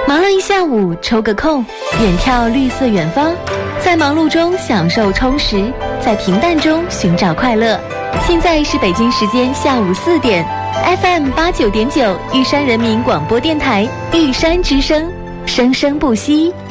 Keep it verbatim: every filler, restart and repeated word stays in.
忙了一下午，抽个空，远眺绿色远方，在忙碌中享受充实，在平淡中寻找快乐。现在是北京时间下午四点 ，F M 八九点九，玉山人民广播电台，玉山之声，生生不息。